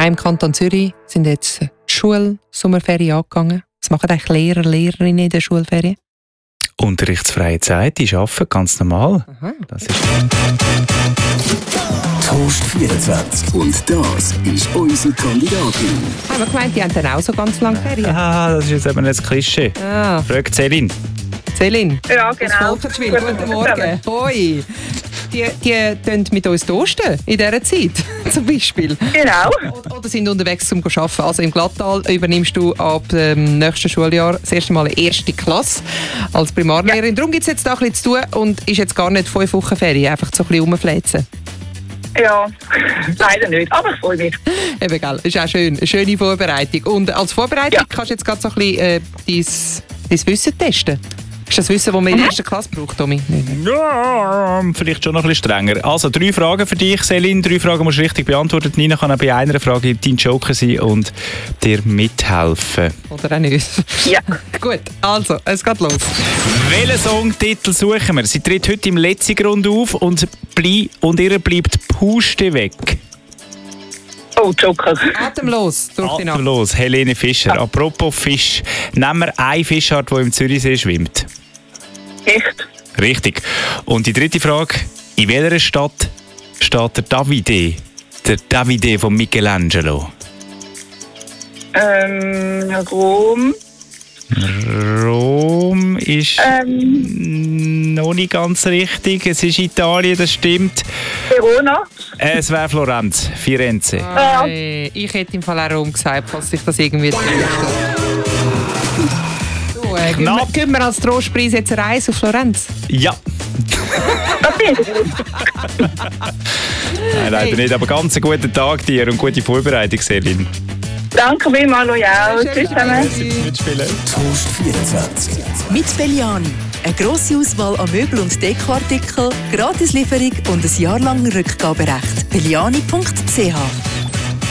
Auch im Kanton Zürich sind jetzt die Schulsommerferien angegangen. Was machen eigentlich Lehrer, Lehrerinnen in der Schulferien? Unterrichtsfreie Zeit, die arbeiten ganz normal. Aha. Das ist Toast 24. Und das ist unsere Kandidatin. Haben wir gemeint, die haben dann auch so ganz lange Ferien? das ist jetzt eben ein Klischee. Fragt Celine. Celine? Ja, genau. Guten Morgen. Hoi. Die tun mit uns toasten in dieser Zeit, zum Beispiel. Genau. Oder sind unterwegs zum Arbeiten. Also im Glattal übernimmst du ab dem nächsten Schuljahr das erste Mal eine erste Klasse als Primarlehrerin. Ja. Darum gibt es jetzt da ein bisschen zu tun und ist jetzt gar nicht 5 Wochen Ferien, einfach so ein bisschen rumfläzen. Ja, leider nicht, aber ich freue mich. Eben, gell, ist auch schön. Eine schöne Vorbereitung. Und als Vorbereitung kannst du jetzt gerade so ein bisschen dein Wissen testen. Ist das Wissen, das man in der ersten Klasse braucht, Tommy? Ja, vielleicht schon noch ein bisschen strenger. Also 3 Fragen für dich, Celine. 3 Fragen musst du richtig beantworten. Nina kann auch bei einer Frage dein Joker sein und dir mithelfen. Oder auch nicht. Ja. Gut, also, es geht los. Welchen Songtitel suchen wir? Sie tritt heute im letzten Grund auf und ihr bleibt Puste weg. Oh, Joker. Atemlos durch die Nacht. Atemlos, Helene Fischer. Apropos Fisch. Nehmen wir eine Fischart, die im Zürichsee schwimmt. Echt? Richtig. Und die dritte Frage. In welcher Stadt steht der Davide? Der Davide von Michelangelo. Rom. Rom ist noch nicht ganz richtig. Es ist Italien, das stimmt. Verona. Es wäre Florenz, Firenze. Ich hätte im Fall auch Rom gesagt, falls sich das irgendwie geben wir als Trostpreis jetzt eine Reise auf Florenz? Ja. Nein, leider nicht, aber ganz einen guten Tag dir und gute Vorbereitung, Celine. Danke vielmals, loyal. Tschüss zusammen. Mitspielen. Toast 24. Mit Belliani. Eine grosse Auswahl an Möbel- und Dekoartikeln, Gratislieferung und ein Jahr lang Rückgaberecht. Belliani.ch